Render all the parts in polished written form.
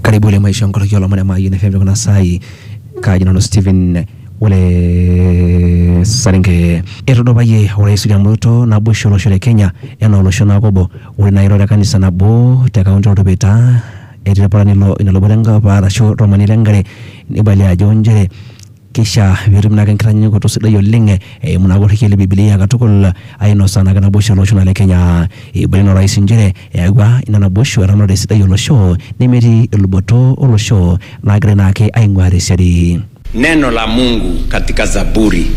Karibu ile maisha ngoro kiola mwana mai ne FM kuna sai kajina no Steven wale saringe erodo baye Rais William Ruto na busho lo shele Kenya yana lo shona kobo ule na iro kanisa na bo ta kaunti ro beta etira para nilo inalobalenga para sho romani lengare ni bale ajonjere kisha virimna kan kranyo ko to sida yolinge muna go hikele Biblia katukul ayino sana kana busho lo shona le Kenya bale no rais njere yagwa inana busho ramno de sida yolo show nimeri luboto olo show na grena ke aingware seri. Neno la Mungu katika Zaburi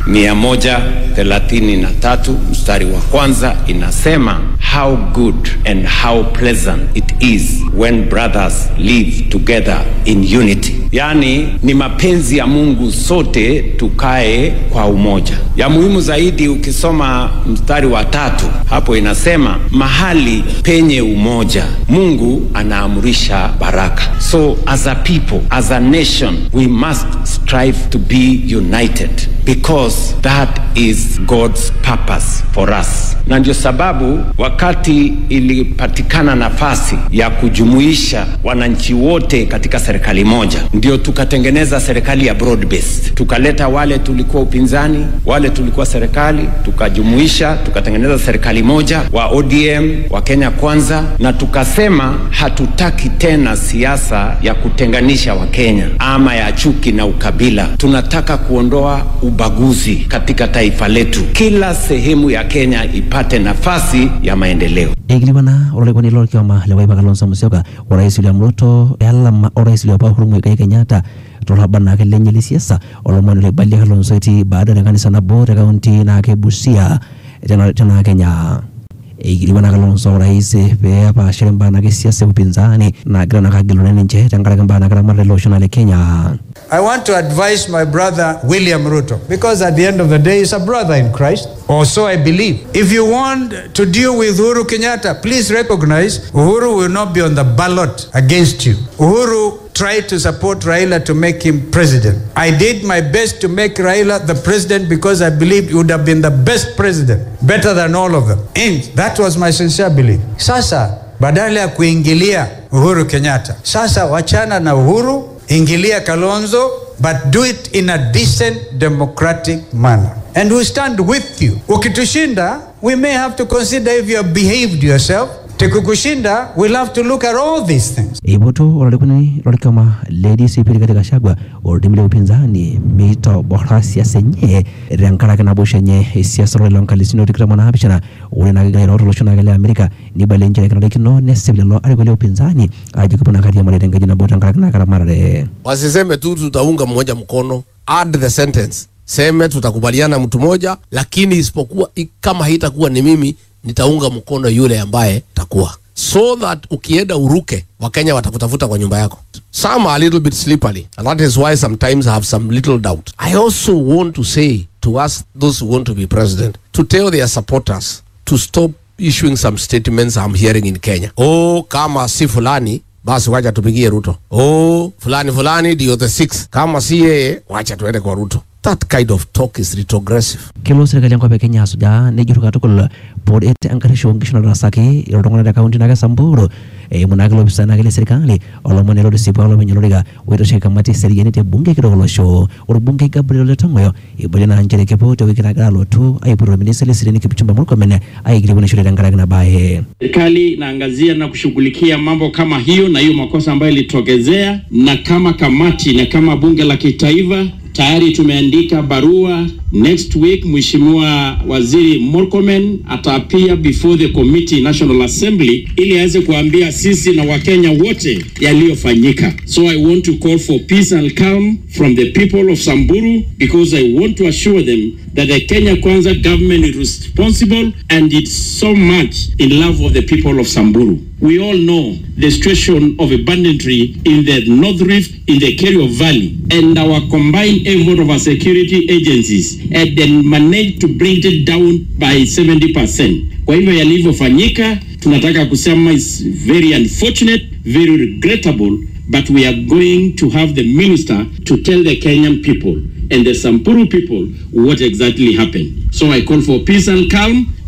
133 mstari wa kwanza inasema, how good and how pleasant it is when brothers live together in unity. Yani ni mapenzi ya Mungu sote tukae kwa umoja. Ya muhimu zaidi ukisoma mstari wa 3 hapo inasema mahali penye umoja Mungu anaamurisha baraka. So as a people, as a nation, we must strive to be united because that is God's purpose for us. Na ndio sababu wakati ilipatikana nafasi ya kujumuisha wananchi wote katika serikali moja, ndio tukatengeneza serikali ya broad based. Tukaleta wale tulikuwa upinzani, wale tulikuwa serikali, tukajumuisha, tukatengeneza serikali moja wa ODM, wa Kenya Kwanza, na tukasema hatutaki tena siasa ya kutenganisha wa Kenya ama ya chuki na ukabila. Tunataka kuondoa ubaguzi katika taifa letu. Kila sehemu ya Kenya ipate nafasi ya maendeleo. Eglibana oleko ni lorki oma lewa Kalonzo Musyoka Rais William Ruto yalla Rais William Ruto Kenyatta tolabana ke lenyeli siasa olomano le balia Kalonzo eti baada ya kanisa na bora kaunti na ke Busia tena Kenya. Eglibana Kalonzo rais pe apa shiremba na ke siasa upinzani na grana kagilone nje tangara mbana kama lotion le Kenya. I want to advise my brother William Ruto, because at the end of the day he's a brother in Christ, or so I believe. If you want to deal with Uhuru Kenyatta, please recognize Uhuru will not be on the ballot against you. Uhuru tried to support Raila to make him president. I did my best to make Raila the president because I believed he would have been the best president, better than all of them. And that was my sincere belief. Sasa, badala ya kuingilia Uhuru Kenyatta, sasa wachana na Uhuru, ingilia Kalonzo, but do it in a decent, democratic manner. And we stand with you. Ukitushinda, we may have to consider if you have behaved yourself. Tekukushinda, we'll have to look at all these things. Iboto olekuni olekama ladies ipiri katika shagwa ordimile upinzani mito borasi asenye renkara kana boshenye siasa ro lonkalisino dikra mona habishana urena gairo ro shona gale America ni balenje kana lekino nesebile lo alikole upinzani ajikupona kati ya malenga jina botanga kana kala marare. Wasiseme tu tutaunga mmoja mkono, add the sentence. Seme tutakubaliana mtu moja, lakini isipokuwa kama haitakuwa ni mimi nitaunga mkono yule ambaye takuwa, so that ukienda uruke Wakenya watakutafuta kwa nyumba yako. Some are a little bit slippery, and that is why sometimes I have some little doubt. I also want to say to us, those who want to be president, to tell their supporters to stop issuing some statements I'm hearing in Kenya. Oh, kama si fulani basi wacha tupigie Ruto. Oh, fulani ndio the six. Kama si yeye wacha tuende kwa Ruto. That kind of talk is retrogressive. Kilo serikali yangu ya Kenya suja nejiru katukul board ete ankarisho ngishona rasake ilotongana da kaunti naga Samburu munagalo bisana gele serikali olomone lo disipo lo menyoloriga weto sheka mati serigeni te bunge kidolo show or bunge Gabriel Letongoyo ibulena anjere kepoto wikira galo tu aipuro ministeri sirini kipichumba mulko mene aigiribone shule dangara na bae. Serikali naangazia na kushughulikia mambo kama hiyo na hiyo makosa ambayo ilitokezea, na kama kamati na kama bunge la kitaifa tayari tumeandika barua. Next week Mheshimiwa Waziri Murkomen ataapia before the committee National Assembly ili aweze kuambia sisi na Wakenya wote yaliyofanyika. So I want to call for peace and calm from the people of Samburu, because I want to assure them that the Kenya Kwanza government is responsible and it's so much in love of the people of Samburu. We all know the situation of banditry in the North Rift, in the Kerio Valley, and our combined effort of our security agencies had then managed to bring it down by 70%. Kwa hivyo yalivyofanyika, tunataka kusema is very unfortunate, very regrettable, but we are going to have the minister to tell the Kenyan people and the Samburu people what exactly happened. So I call for peace and calm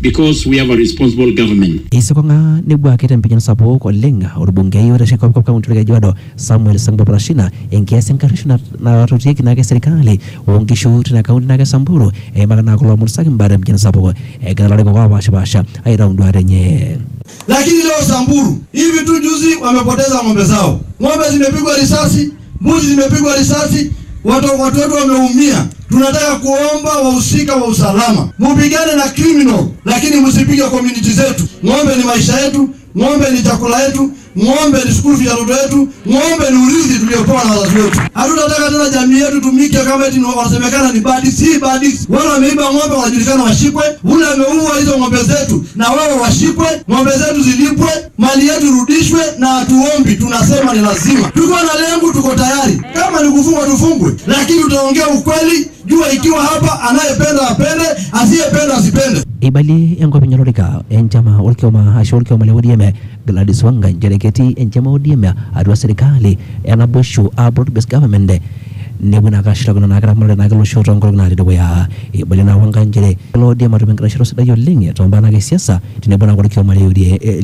because we have a responsible government. Isikonga nibwake tempijan sapuk oleng orbungei oitashe kopkop kaunti ya Kajiado Samuel Sangbo Prashina enkiasi enkarisho naratieki nake serikali onkishu tina kaunti nake Samburu magana kulo mursaki mbare mpijan sapuk egira kwa basha airaundu arenye. Lakini leo Samburu hivi tu juzi wamepoteza ng'ombe zao. Ng'ombe zimepigwa risasi, mbuzi zimepigwa risasi, watu wetu wameumia. Tunataka kuomba wahusika wa usalama mupigane na criminal, lakini msipige community zetu. Ng'ombe ni maisha yetu, ng'ombe ni chakula yetu, ng'ombe ni school fee ya watoto wetu, ng'ombe ni urithi tuliopewa na wazazi wetu. Hatutataka tena jamii yetu tumike kama eti wanasemekana ni badi, si badi. Wale wameiba ng'ombe wanajulikana washikwe, ule ameua hizo ng'ombe zetu na wao washikwe, ng'ombe zetu zilipwe, mali yetu rudishwe na hatuombi, tunasema ni lazima. Tuko na lengo, tuko tayari. Kama ni kufungwa tufungwe, lakini tutaongea ukweli. Jua ikiwa hapa anayependa apende, asiyependa asipende. Ibali enkop nyolorika enchama olkioma asho olkioma le ODM Gladys Wanga njereketi enchama ODM atua serikali enabosho a broad-based government nebuna kashira kuna nakara mole nakalo shoto ngoro na rido ya ibali na Wanga njere ODM atumengra shiro sida yo linge tombana ke siasa tinebona olkioma le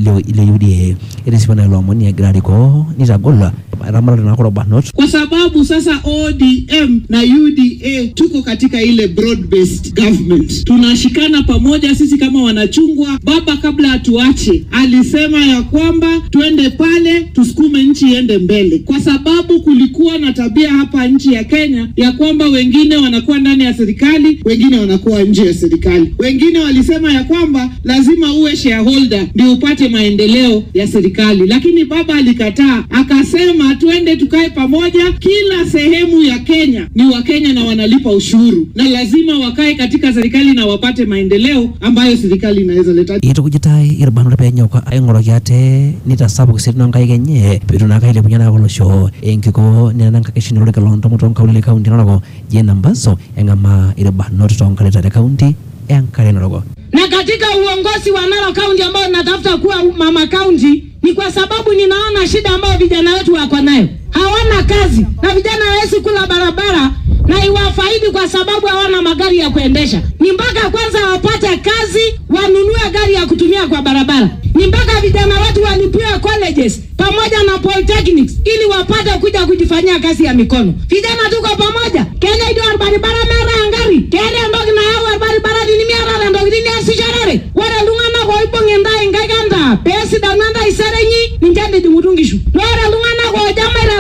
UDA irisibana lo amoni ya gradiko nitagola ramala na koro banot kwa sababu sasa ODM na UDA tuko katika ile broad-based government. Tunashikana pamoja sisi kama wanachungwa. Baba kabla atuache alisema ya kwamba tuende pale tusukume nchi iende mbele, kwa sababu kulikuwa na tabia hapa nchi ya Kenya ya kwamba wengine wanakuwa ndani ya serikali, wengine wanakuwa nje ya serikali. Wengine walisema ya kwamba lazima uwe shareholder ndio upate maendeleo ya serikali, lakini baba alikataa, akasema tuende tukae pamoja. Kila sehemu ya Kenya ni wa Kenya na wanalipa ushuru, na lazima wakae katika serikali na wapate maendeleo ambayo serikali inaweza leta. Ito kujitai irbanu penyo kwa engoro yate nitasabu kusirina ngai kenye piruna kai le punyana ko show enkiko nena kakishino le kalonto moton kaulile kaunti nako je nambaso engama irbanu tonka le kaunti enkare nako. Na katika uongozi wa Narok County ambao natafuta kuwa mama county ni kwa sababu ninaona shida ambayo vijana wetu wako nayo. Hawana kazi na vijana hawezi kula barabara na iwafaidi kwa sababu hawana magari ya kuendesha. Ni mpaka kwanza wapate kazi, wanunue gari ya kutumia kwa barabara. Ni mpaka vijana wetu walipiwe colleges pamoja na polytechnics ili wapate kuja kujifanyia kazi ya mikono. Vijana tuko pamoja. Kenya ndio barabara mara ngari. Kenya ndio na yao barabara ni miara ndio ni asijorere. Wala lungana kwa ipongenda ingaganda. Pesi dananda isarenyi ninjande dumutungishu. Wala lungana kwa jamera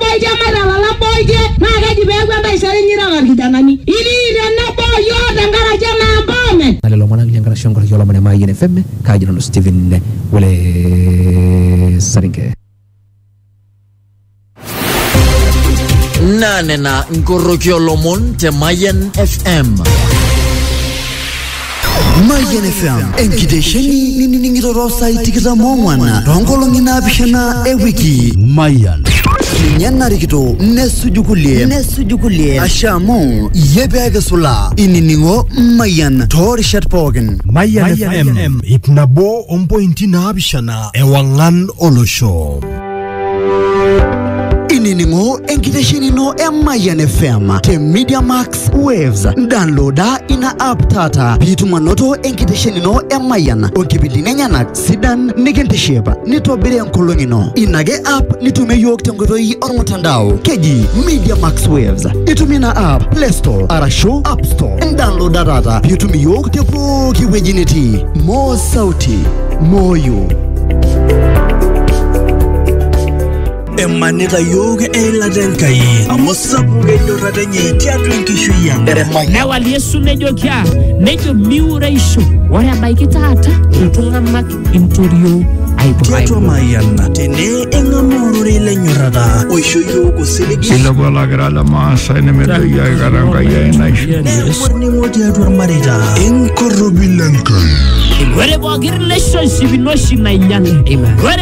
la boy na gaji begwa isarenyi ra kijanani. Ili na boyo dangara jana mbone. Alelo mwana ngara shongoro yola mwana mai NFM Kajiado Steven wale saringe nane na Ngorokio Lomon te Mayen FM. Mayen FM enkidesheni nini rosa itikita mongwana rongolo ngina bishana ewiki Mayen nyana rikito nesujukulie ashamo yebege sula ininingo Mayen torishat pogen Mayen FM ipnabo ompointi na bishana ewangan olosho Iningo enkidesheni no Mayen FM te Media Max Waves downloada ina app tata bitumanoto enkidesheni no Mayen okibindi nenyanak sidan nigentesheba nitobire nkolongino inage app nitume yok tengotoi ormutandao keji Media Max Waves itumina app Play Store arasho App Store downloada data bitumi yok tepo kiwejiniti mo sauti moyo Emanita yoga eladenkai amosabu genyo radenye tiatu kishuya na waliesu nejo kya nejo miuraisho waya baikitata utungamak inturio tiatu mayana tene engamorore lenyorada oishoyo kusiligi silabo la grala masa enemelo ya garanga ya inaisho warni moti atu marita enkorobilankai wale bogir relationship no shina nyane